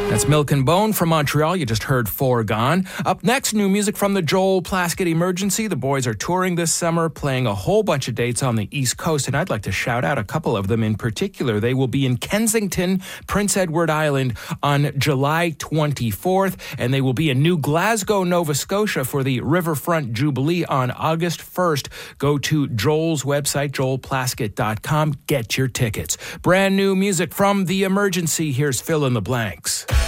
That's Milk and Bone from Montreal. You just heard Foregone. Up next, new music from the Joel Plaskett Emergency. The boys are touring this summer, playing a whole bunch of dates on the East Coast, and I'd like to shout out a couple of them in particular. They will be in Kensington, Prince Edward Island on July 24th, and they will be in New Glasgow, Nova Scotia for the Riverfront Jubilee on August 1st. Go to Joel's website, joelplaskett.com. Get your tickets. Brand new music from The Emergency. Here's Fill in the Blanks.